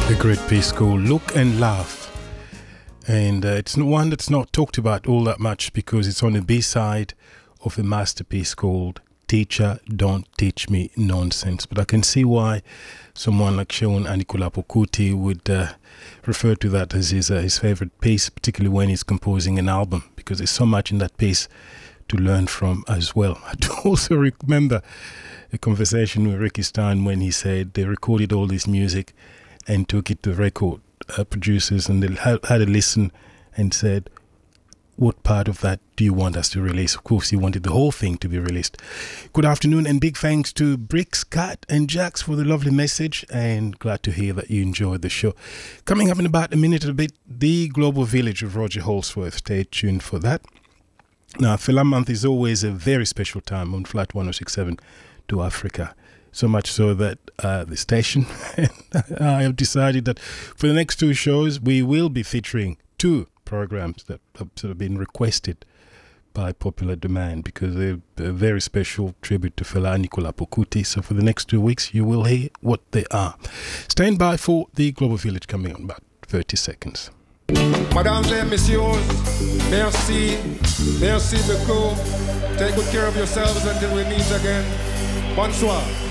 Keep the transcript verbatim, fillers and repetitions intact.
The great piece called Look and Laugh. And uh, it's one that's not talked about all that much because it's on the B-side of a masterpiece called Teacher, Don't Teach Me Nonsense. But I can see why someone like Seun Anikulapo Kuti would uh, refer to that as his, uh, his favorite piece, particularly when he's composing an album, because there's so much in that piece to learn from as well. I do also remember a conversation with Ricky Stein when he said they recorded all this music and took it to record uh, producers, and they had, had a listen and said, what part of that do you want us to release? Of course, he wanted the whole thing to be released. Good afternoon, and big thanks to Bricks, Cat and Jax for the lovely message, and glad to hear that you enjoyed the show. Coming up in about a minute and a bit, the Global Village of Roger Holsworth. Stay tuned for that. Now, Fela Month is always a very special time on Flight one oh six point seven to Africa. So much so that uh, the station, I have decided that for the next two shows, we will be featuring two programs that have sort of been requested by popular demand because they're a very special tribute to Fela Anikulapo Kuti. So for the next two weeks, you will hear what they are. Stand by for the Global Village coming on about thirty seconds. Mesdames et messieurs, merci, merci beaucoup. Take good care of yourselves until we meet again. Bonsoir.